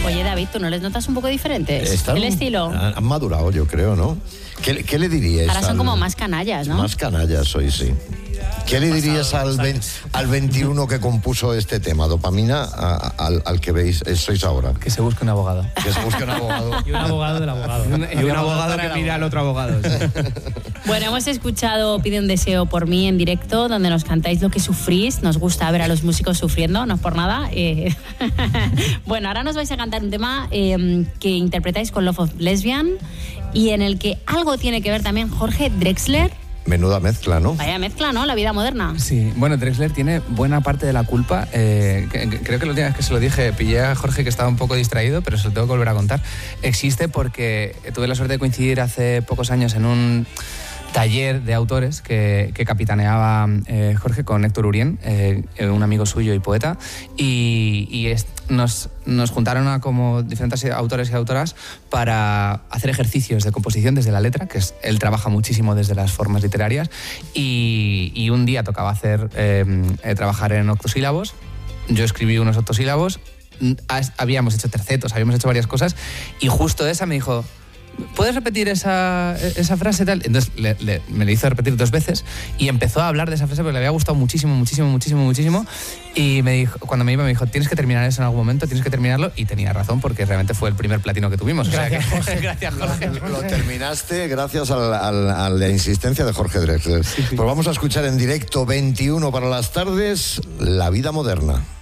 Oye, David, ¿tú no les notas un poco diferentes? ¿El estilo? Han madurado, yo creo, ¿no? ¿Qué le diríais? Ahora son como más canallas, ¿no? Más canallas hoy, sí. ¿Qué le dirías al 21 que compuso este tema, Dopamina, al que veis, sois ahora? Que se busque un abogado. Que se busque un abogado. Y un abogado del abogado. Y un abogado que mira al otro abogado. Sí. Bueno, hemos escuchado Pide un deseo por mí en directo, donde nos cantáis lo que sufrís. Nos gusta ver a los músicos sufriendo, no es por nada. Bueno, ahora nos vais a cantar un tema que interpretáis con Love of Lesbian y en el que algo tiene que ver también Jorge Drexler. Menuda mezcla, ¿no? Vaya mezcla, ¿no? La vida moderna. Sí, bueno, Drexler tiene buena parte de la culpa. Creo que la última vez que se lo dije, pillé a Jorge que estaba un poco distraído, pero se lo tengo que volver a contar. Existe porque tuve la suerte de coincidir hace pocos años en un taller de autores que capitaneaba Jorge con Héctor Urien, un amigo suyo y poeta, y nos juntaron a como diferentes autores y autoras para hacer ejercicios de composición desde la letra, que él trabaja muchísimo desde las formas literarias, y un día tocaba trabajar en octosílabos. Yo escribí unos octosílabos, habíamos hecho tercetos, habíamos hecho varias cosas, y justo esa me dijo: ¿puedes repetir esa frase tal? Entonces me le hizo repetir 2 veces y empezó a hablar de esa frase porque le había gustado muchísimo. Y me dijo, cuando me iba, me dijo: tienes que terminar eso en algún momento, tienes que terminarlo. Y tenía razón, porque realmente fue el primer platino que tuvimos. Gracias, Jorge. Gracias, Jorge. Lo terminaste gracias a la insistencia de Jorge Drexler. Sí. Pues vamos a escuchar en directo 21 para las tardes, La vida moderna.